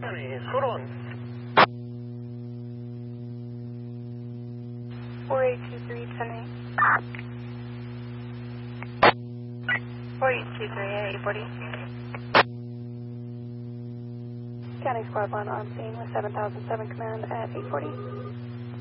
Hold on. 4823, 4823, 840. County Squad 1 on scene with 7007 command at 840.